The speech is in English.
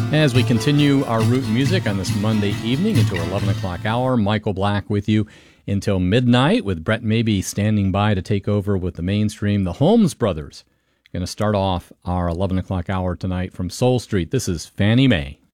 As we continue our root music on this Monday evening into our 11 o'clock hour, Michael Black with you until midnight, with Brett Maybe standing by to take over with the mainstream. The Holmes Brothers going to start off our 11 o'clock hour tonight from Soul Street. This is Fannie Mae.